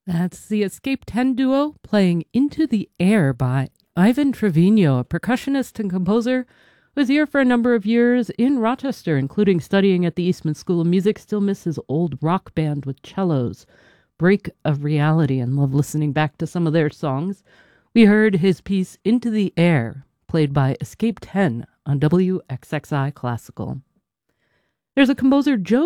That's the Escape 10 duo playing Into the Air by Ivan Trevino, a percussionist and composer who was here for a number of years in Rochester, including studying at the Eastman School of Music. Still miss his old rock band with cellos, Break of Reality, and love listening back to some of their songs. We heard his piece Into the Air, played by Escape 10 on WXXI Classical. There's a composer, Joe